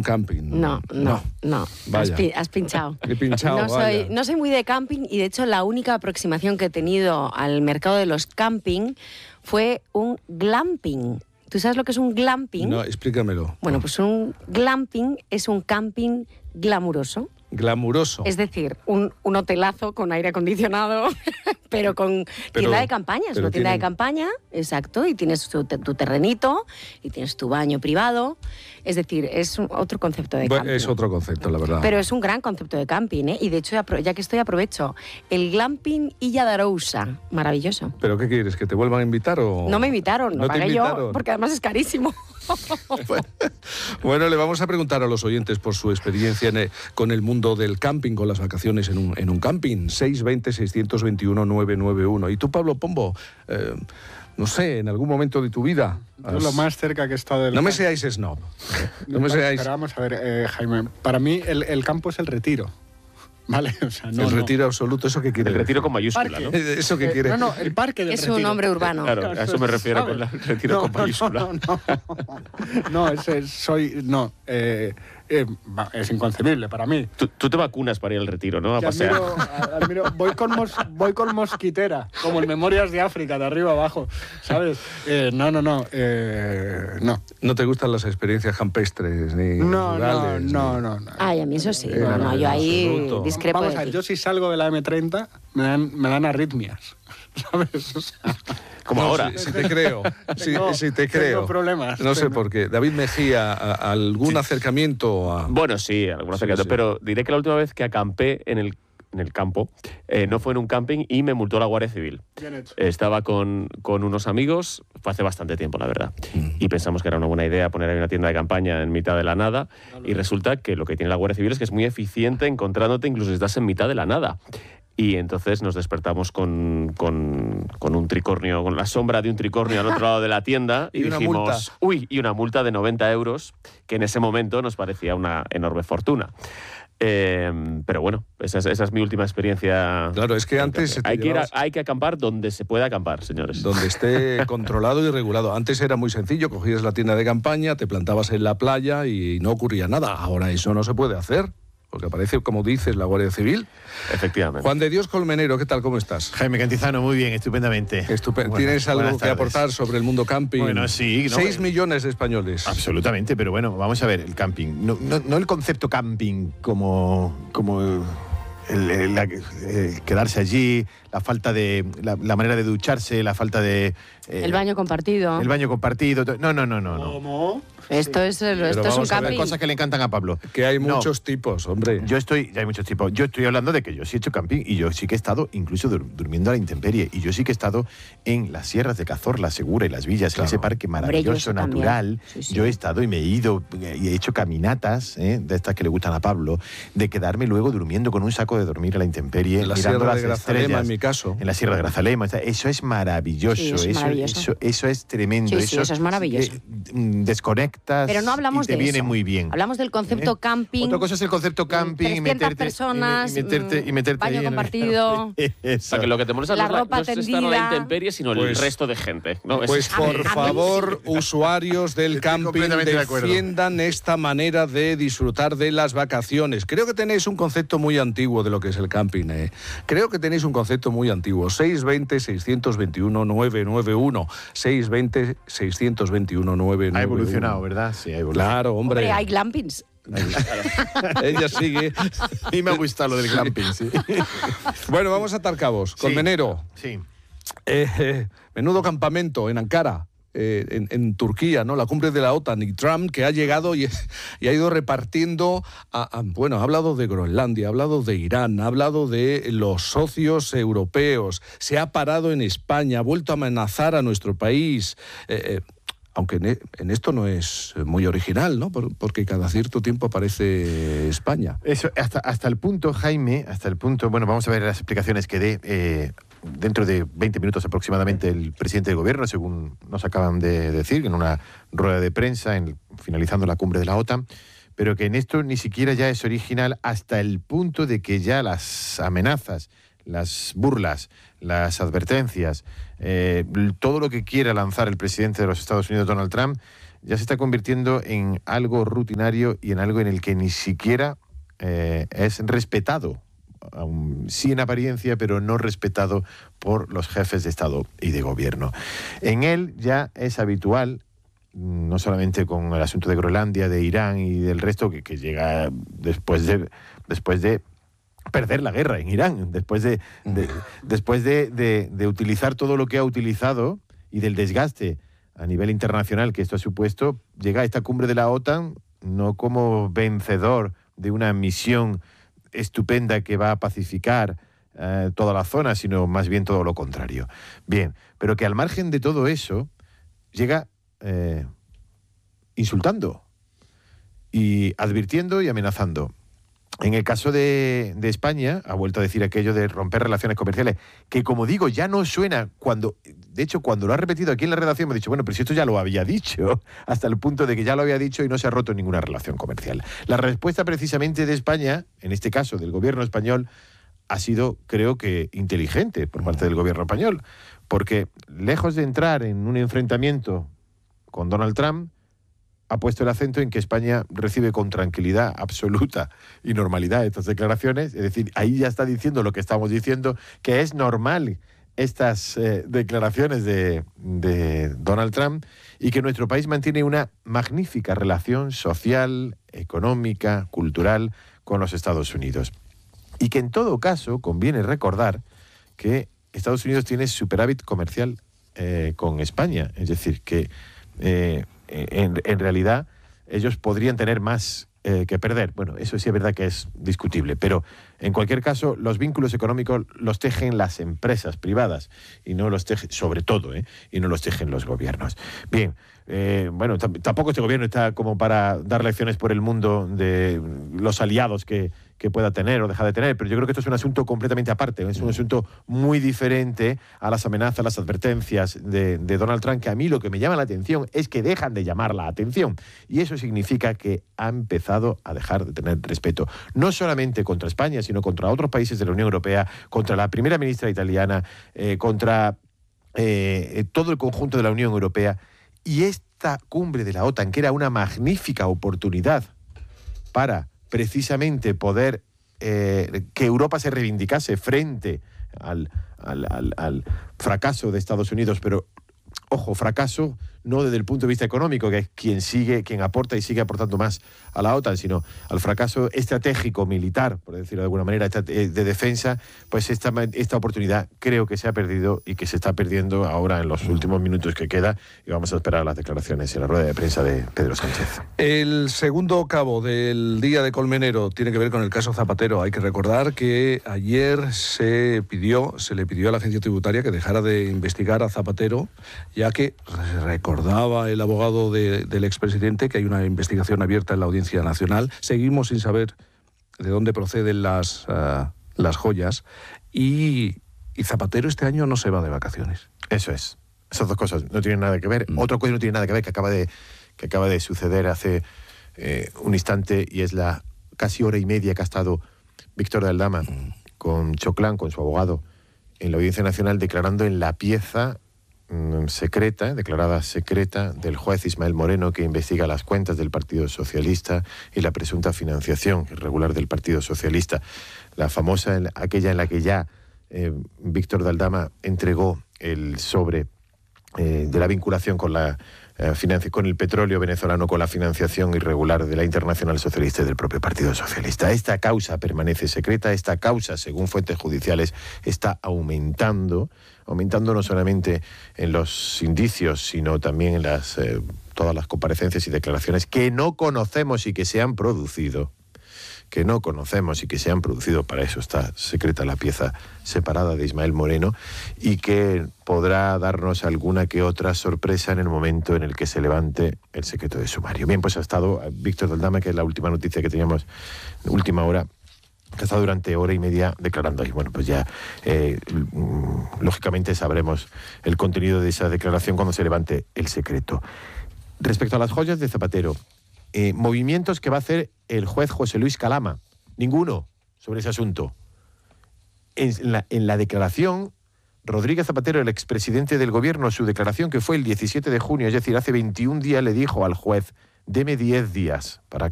camping. No. Vaya. Has pinchado. He pinchado, No soy muy de camping y de hecho la única aproximación que he tenido al mercado de los camping fue un glamping. ¿Tú sabes lo que es un glamping? No, explícamelo. Bueno, pues un glamping es un camping glamuroso. Glamuroso. Es decir, un hotelazo con aire acondicionado, pero con tienda de campaña. Es una tienda de campaña, exacto, y tienes tu terrenito, y tienes tu baño privado. Es decir, es otro concepto de camping. Es otro concepto, la verdad. Pero es un gran concepto de camping, ¿eh? Y de hecho, ya que estoy, aprovecho. El glamping Illa de Arousa, maravilloso. ¿Pero qué quieres? ¿Que te vuelvan a invitar o...? No me invitaron, ¿No pagué te invitaron? yo, porque además es carísimo. Bueno, le vamos a preguntar a los oyentes por su experiencia con el mundo del camping, con las vacaciones en un camping. 620-621-991. ¿Y tú, Pablo Pombo? No sé, en algún momento de tu vida... Yo lo más cerca que he estado del... No me seáis snob. No me seáis... Pero vamos a ver, Jaime, para mí el campo es el retiro. ¿Vale? O sea, el retiro absoluto, ¿eso qué quiere decir? El retiro con mayúscula, parque. ¿no? ¿Eso qué quiere? No, el parque del es retiro. un hombre urbano. Claro, a eso me refiero con el retiro con mayúscula. No, es inconcebible para mí. Tú te vacunas para ir al retiro, ¿no? A pasear. Voy con mosquitera, como en Memorias de África, de arriba abajo, ¿sabes? No. ¿No te gustan las experiencias campestres ni rurales? No. Ay, a mí eso sí. No, yo ahí discrepo. Vamos a ver, yo si salgo de la M30 me dan arritmias, ¿sabes? O sea, como ahora. Si te creo. Si te creo. Tengo problemas. No sé por qué. David Mejía, ¿algún acercamiento a...? Bueno, sí, algún acercamiento. Sí. Pero diré que la última vez que acampé en el campo, no fue en un camping y me multó la Guardia Civil. Bien hecho. Estaba con unos amigos, fue hace bastante tiempo, la verdad. Y pensamos que era una buena idea poner ahí una tienda de campaña en mitad de la nada. Y resulta que lo que tiene la Guardia Civil es que es muy eficiente encontrándote incluso si estás en mitad de la nada. Y entonces nos despertamos con un tricornio, con la sombra de un tricornio al otro lado de la tienda y dijimos, y una multa de 90 euros, que en ese momento nos parecía una enorme fortuna. Pero bueno, esa es mi última experiencia. Claro, es que antes... Hay que acampar donde se pueda acampar, señores. Donde esté controlado y regulado. Antes era muy sencillo, cogías la tienda de campaña, te plantabas en la playa y no ocurría nada. Ahora eso no se puede hacer. Porque aparece, como dices, la Guardia Civil. Efectivamente. Juan de Dios Colmenero, ¿qué tal? ¿Cómo estás? Jaime Cantizano, muy bien, estupendamente. ¿Tienes algo que aportar sobre el mundo camping? Bueno, sí. 6 millones de españoles. Absolutamente, pero bueno, vamos a ver, el camping. No el concepto camping como quedarse allí, la falta de... La manera de ducharse, la falta de... el baño compartido. El baño compartido. No. ¿Cómo? Esto es un camping. Hay cosas que le encantan a Pablo. Que hay muchos tipos, hombre. Hay muchos tipos. Yo estoy hablando de que yo sí he hecho camping y yo sí que he estado incluso durmiendo a la intemperie. Y yo sí que he estado en las sierras de Cazorla, Segura y Las Villas, en ese parque maravilloso, natural. Sí. Yo he estado y me he ido y he hecho caminatas, de estas que le gustan a Pablo, de quedarme luego durmiendo con un saco de dormir a la intemperie, en la mirando Sierra las de Grazalema, estrellas. En mi caso. En la Sierra de Grazalema. Eso es maravilloso. Sí, eso es tremendo. Sí, eso es maravilloso. Desconectas. Pero no hablamos y te de viene eso. muy bien. Hablamos del concepto camping. Otra cosa es el concepto camping 300 personas, y meterte baño ahí compartido. O sea, que lo que te molesta la ropa no es estar a la intemperie, sino el resto de gente, ¿no? Pues por favor, usuarios del camping, defiendan esta manera de disfrutar de las vacaciones. Creo que tenéis un concepto muy antiguo de lo que es el camping. Creo que tenéis un concepto muy antiguo. 620-621-991. 620-621-991. Ha evolucionado, ¿verdad? Sí, ha evolucionado. Claro, hombre. Hay glampings. Ella sigue. Y me ha gustado lo del glamping, sí. Bueno, vamos a atar cabos. Colmenero. Sí. Menudo campamento en Ankara. En Turquía, ¿no? La cumbre de la OTAN y Trump, que ha llegado y ha ido repartiendo, ha hablado de Groenlandia, ha hablado de Irán, ha hablado de los socios europeos, se ha parado en España, ha vuelto a amenazar a nuestro país. Aunque en esto no es muy original, ¿no? Porque cada cierto tiempo aparece España. Eso, hasta el punto, Jaime, bueno, vamos a ver las explicaciones que dé dentro de 20 minutos aproximadamente el presidente del gobierno, según nos acaban de decir, en una rueda de prensa, finalizando la cumbre de la OTAN, pero que en esto ni siquiera ya es original hasta el punto de que ya las amenazas, las burlas, las advertencias, todo lo que quiera lanzar el presidente de los Estados Unidos, Donald Trump, ya se está convirtiendo en algo rutinario y en algo en el que ni siquiera es respetado, sí en apariencia, pero no respetado por los jefes de Estado y de Gobierno. En él ya es habitual, no solamente con el asunto de Groenlandia, de Irán y del resto, que llega después de perder la guerra en Irán, después de utilizar todo lo que ha utilizado y del desgaste a nivel internacional que esto ha supuesto, llega a esta cumbre de la OTAN no como vencedor de una misión estupenda que va a pacificar toda la zona, sino más bien todo lo contrario. Bien, pero que al margen de todo eso llega insultando y advirtiendo y amenazando. En el caso de España, ha vuelto a decir aquello de romper relaciones comerciales, que como digo, ya no suena cuando... De hecho, cuando lo ha repetido aquí en la redacción, me he dicho, bueno, pero si esto ya lo había dicho, hasta el punto de que ya lo había dicho y no se ha roto ninguna relación comercial. La respuesta precisamente de España, en este caso del gobierno español, ha sido, creo que, inteligente por parte del gobierno español, porque lejos de entrar en un enfrentamiento con Donald Trump, ha puesto el acento en que España recibe con tranquilidad absoluta y normalidad estas declaraciones. Es decir, ahí ya está diciendo lo que estamos diciendo, que es normal estas declaraciones de Donald Trump y que nuestro país mantiene una magnífica relación social, económica, cultural con los Estados Unidos. Y que en todo caso conviene recordar que Estados Unidos tiene superávit comercial con España. Es decir, que en realidad ellos podrían tener más que perder. Bueno, eso sí es verdad que es discutible, pero en cualquier caso los vínculos económicos los tejen las empresas privadas y no los tejen, sobre todo, y no los tejen los gobiernos. Bien, bueno, tampoco este gobierno está como para dar lecciones por el mundo de los aliados que pueda tener o dejar de tener, pero yo creo que esto es un asunto completamente aparte, es un asunto muy diferente a las amenazas, las advertencias de Donald Trump, que a mí lo que me llama la atención es que dejan de llamar la atención, y eso significa que ha empezado a dejar de tener respeto, no solamente contra España, sino contra otros países de la Unión Europea, contra la primera ministra italiana, contra todo el conjunto de la Unión Europea. Y esta cumbre de la OTAN, que era una magnífica oportunidad para precisamente poder que Europa se reivindicase frente al fracaso de Estados Unidos, pero, ojo, fracaso no desde el punto de vista económico, que es quien aporta y sigue aportando más a la OTAN, sino al fracaso estratégico, militar, por decirlo de alguna manera, de defensa, pues esta oportunidad creo que se ha perdido y que se está perdiendo ahora en los últimos minutos que queda, y vamos a esperar las declaraciones en la rueda de prensa de Pedro Sánchez. El segundo cabo del Día de Colmenero tiene que ver con el caso Zapatero. Hay que recordar que ayer se le pidió a la Agencia Tributaria que dejara de investigar a Zapatero, ya que recordaba el abogado del expresidente que hay una investigación abierta en la Audiencia Nacional. Seguimos sin saber de dónde proceden las joyas y Zapatero este año no se va de vacaciones. Eso es. Esas dos cosas no tienen nada que ver. Otra cosa no tiene nada que ver, que acaba de suceder hace un instante, y es la casi hora y media que ha estado Víctor de Aldama con Choclán, con su abogado, en la Audiencia Nacional, declarando en la pieza declarada secreta del juez Ismael Moreno, que investiga las cuentas del Partido Socialista y la presunta financiación irregular del Partido Socialista. La famosa, aquella en la que ya Víctor de Aldama entregó el sobre de la vinculación con con el petróleo venezolano, con la financiación irregular de la Internacional Socialista y del propio Partido Socialista. Esta causa permanece secreta. Esta causa, según fuentes judiciales, está aumentando no solamente en los indicios, sino también en todas las comparecencias y declaraciones que no conocemos y que se han producido. Para eso está secreta la pieza separada de Ismael Moreno, y que podrá darnos alguna que otra sorpresa en el momento en el que se levante el secreto de sumario. Bien, pues ha estado Víctor de Aldama, que es la última noticia que teníamos, última hora, que ha estado durante hora y media declarando ahí. Bueno, pues ya lógicamente sabremos el contenido de esa declaración cuando se levante el secreto. Respecto a las joyas de Zapatero, movimientos que va a hacer el juez José Luis Calama, ninguno sobre ese asunto. En la declaración Rodríguez Zapatero, el expresidente del gobierno, su declaración que fue el 17 de junio, es decir, hace 21 días, le dijo al juez: deme 10 días para